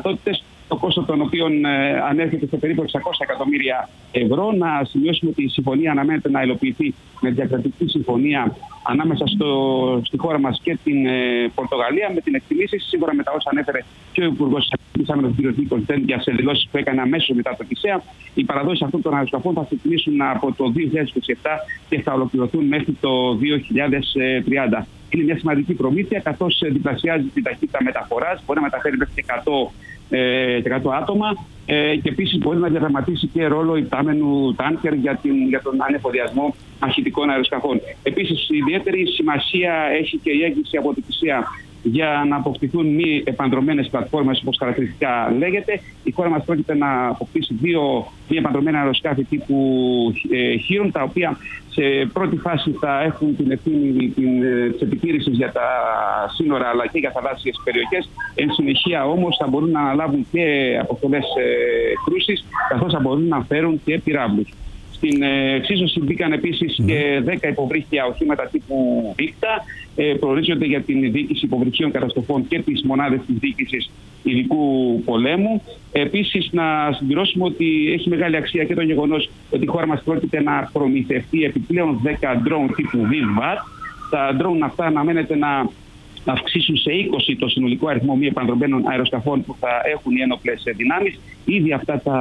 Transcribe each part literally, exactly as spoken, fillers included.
δυνατότητες, το κόστος των οποίων ε, ανέρχεται σε περίπου εξακόσια εκατομμύρια ευρώ. Να σημειώσουμε ότι η συμφωνία αναμένεται να υλοποιηθεί με διακρατική συμφωνία ανάμεσα στο, στη χώρα μας και την ε, Πορτογαλία, με την εκτιμήση, σύμφωνα με τα όσα ανέφερε και ο Υπουργός της Άμυνας, ο κ. Νίκος Δένδια, σε δηλώσεις που έκανε αμέσως μετά το ΚΙΣΕΑ. Οι παραδόσεις αυτών των αεροσκαφών θα ξεκινήσουν από το δύο χιλιάδες είκοσι επτά και θα ολοκληρωθούν μέχρι το δύο χιλιάδες τριάντα. Είναι μια σημαντική προμήθεια, καθώς διπλασιάζει την ταχύτητα μεταφοράς, μπορεί να μεταφέρει μέχρι και εκατό άτομα ε, και επίσης μπορεί να διαδραματίσει και ρόλο υπτάμενου τάνκερ για, την, για τον ανεφοδιασμό μαχητικών αεροσκαφών. Επίσης, ιδιαίτερη σημασία έχει και η έγκριση από την ΚΙΣΕΑ για να αποκτηθούν μη επανδρωμένες πλατφόρμες, όπως χαρακτηριστικά λέγεται. Η χώρα μας πρόκειται να αποκτήσει δύο μη επανδρομένα αεροσκάφη τύπου ε, Χίρον, τα οποία σε πρώτη φάση θα έχουν την ευθύνη της επιτήρησης για τα σύνορα αλλά και για θαλάσσιες περιοχές. Εν συνεχεία όμως θα μπορούν να αναλάβουν και αποστολές ε, κρούσης, καθώς θα μπορούν να φέρουν και πυράβλους. Στην εξίσωση μπήκαν επίσης και δέκα υποβρύχια οχήματα τύπου Βίκτα. Ε, προορίζονται για την διοίκηση υποβρυχίων καταστροφών και τις μονάδες της διοίκησης ειδικού πολέμου. Επίσης, να συμπληρώσουμε ότι έχει μεγάλη αξία και το γεγονός ότι η χώρα μας πρόκειται να προμηθευτεί επιπλέον δέκα ντρόουν τύπου Βίλβατ. Τα ντρόουν αυτά αναμένεται να αυξήσουν σε είκοσι το συνολικό αριθμό μη επανδρομένων αεροσκαφών που θα έχουν οι ένοπλες δυνάμεις. Ήδη αυτά τα,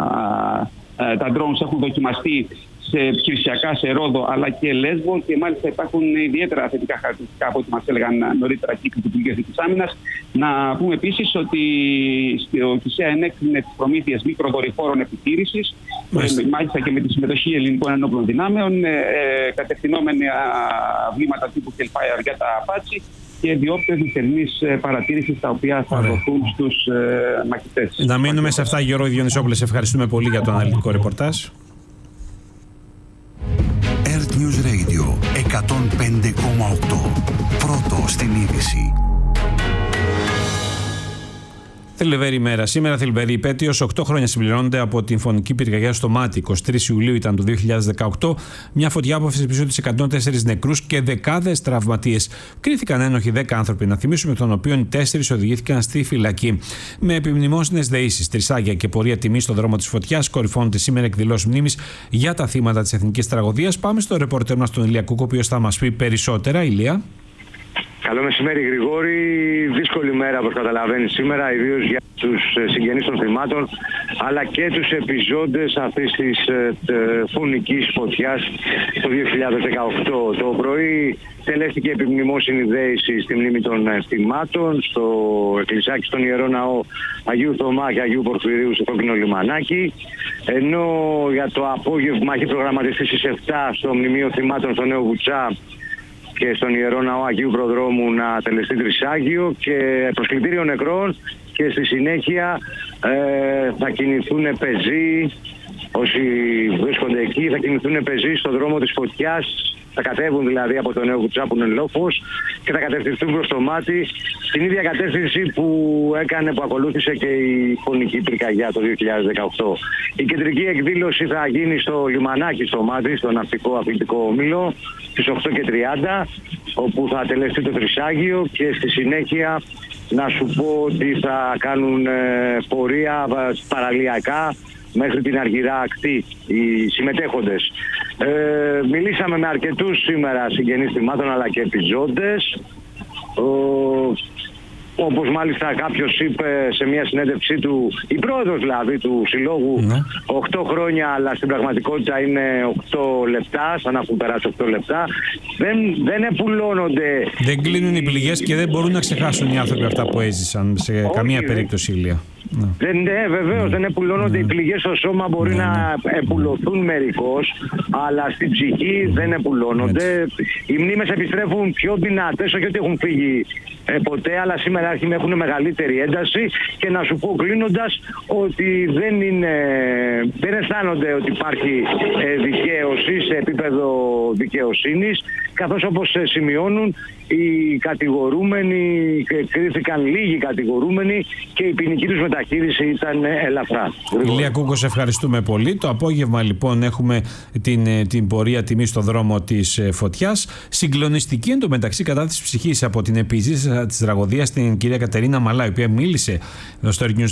τα drones έχουν δοκιμαστεί σε επιχειρησιακά σε Ρόδο αλλά και Λέσβο και μάλιστα υπάρχουν ιδιαίτερα θετικά χαρακτηριστικά από ό,τι μας έλεγαν νωρίτερα κύκλοι του Υπουργείου Εθνικής Άμυνας. Να πούμε επίσης ότι ο ΚΙΣΕΑ ενέκρινε τις προμήθειες μικροδορυφόρων επιτήρησης, μάλιστα και με τη συμμετοχή ελληνικών ενόπλων δυνάμεων, ε, κατευθυνόμενα βλήματα τύπου Hellfire για τα Apache και διόπτες νυχτερινής παρατήρησης, τα οποία θα δοθούν στους ε, μαχητές. Να μείνουμε σε αυτά, Γιώργο Διονυσόπουλε. Ευχαριστούμε πολύ για το αναλυτικό ρεπορτάζ. Earth News Radio εκατόν πέντε κόμμα οκτώ. Πρώτο στην είδηση. Θλιβερή ημέρα. Σήμερα θλιβερή υπέτειος. οκτώ χρόνια συμπληρώνονται από την φωνική πυρκαγιά στο Μάτι. εικοστή τρίτη Ιουλίου ήταν το δύο χιλιάδες δεκαοκτώ. Μια φωτιά που άφησε πίσω της εκατόν τέσσερις νεκρούς και δεκάδες τραυματίες. Κρίθηκαν ένοχοι δέκα άνθρωποι, να θυμίσουμε, των οποίων οι τέσσερις οδηγήθηκαν στη φυλακή. Με επιμνημόσυνες δεήσεις, τρισάγια και πορεία τιμής στον δρόμο της φωτιάς, κορυφώνονται σήμερα εκδηλώσεις μνήμης για τα θύματα της εθνικής τραγωδίας. Πάμε στο ρεπορτέρ μας, τον Ηλία Κούκο, ο οποίος θα μας πει περισσότερα. Ηλία. Καλό μεσημέρι, Γρηγόρη. Δύσκολη μέρα, όπως καταλαβαίνεις, σήμερα, ιδίως για τους συγγενείς των θυμάτων, αλλά και τους επιζώντες αυτής της ε, φωνικής φωτιάς το δύο χιλιάδες δεκαοκτώ. Το πρωί τελέστηκε επιμνημόσυνη δέηση στη μνήμη των ε, θυμάτων, στο εκκλησάκι, στον Ιερό Ναό Αγίου Θωμά και Αγίου Πορφυρίου στο Κόκκινο Λιμανάκι, ενώ για το απόγευμα έχει προγραμματιστεί στις επτά στο Μνημείο Θυμάτων στο Νέο Βουτσά και στον Ιερό Ναό Αγίου Προδρόμου να τελεστεί τρισάγιο και προσκλητήριο νεκρών, και στη συνέχεια ε, θα κινηθούν πεζοί, όσοι βρίσκονται εκεί θα κινηθούν πεζοί στον δρόμο της φωτιάς, θα κατέβουν δηλαδή από το Νέο Βουτσά που είναι λόφος και θα κατευθυνθούν προς το Μάτι, στην ίδια κατεύθυνση που έκανε, που ακολούθησε και η φωνική πυρκαγιά το δύο χιλιάδες δεκαοκτώ. Η κεντρική εκδήλωση θα γίνει στο λιμανάκι στο Μάτι, στο ναυτικό αθλητικό όμιλο, στις οκτώ και τριάντα, όπου θα τελεστεί το τρισάγιο, και στη συνέχεια να σου πω ότι θα κάνουν ε, πορεία παραλιακά μέχρι την Αργυρά Ακτή οι συμμετέχοντες. Ε, μιλήσαμε με αρκετούς σήμερα συγγενείς θυμάτων αλλά και επιζώντες. Όπως μάλιστα κάποιος είπε σε μια συνέντευξή του, η πρόεδρος δηλαδή του συλλόγου, ναι. οκτώ χρόνια, αλλά στην πραγματικότητα είναι οκτώ λεπτά, σαν να έχουν περάσει οκτώ λεπτά. Δεν, δεν επουλώνονται. Δεν κλείνουν οι πληγές και δεν μπορούν να ξεχάσουν οι άνθρωποι αυτά που έζησαν σε Όχι, καμία δεν... περίπτωση, Ηλία. Δεν, ναι, βεβαίως, ναι. δεν επουλώνονται. Ναι. Οι πληγές στο σώμα μπορεί ναι, ναι. να επουλωθούν μερικώς, αλλά στην ψυχή δεν επουλώνονται. Έτσι. Οι μνήμες επιστρέφουν πιο δυνατές, όχι ότι έχουν φύγει ε, ποτέ, αλλά σήμερα έχουν μεγαλύτερη ένταση. Και να σου πω κλείνοντας ότι δεν, είναι, δεν αισθάνονται ότι υπάρχει ε, δικαίωση σε επίπεδο δικαιοσύνης, καθώς όπως ε, σημειώνουν οι κατηγορούμενοι, κρίθηκαν λίγοι κατηγορούμενοι και η ποινική τους μεταχείριση ήταν ελαφρά. Ηλία Κούκο, σε ευχαριστούμε πολύ. Το απόγευμα λοιπόν έχουμε την, την πορεία τιμή στο δρόμο της φωτιάς. Συγκλονιστική εντωμεταξύ κατάθεση ψυχής από την επιζήτηση της τραγωδίας, την κυρία Κατερίνα Μαλά, η οποία μίλησε στο Earth News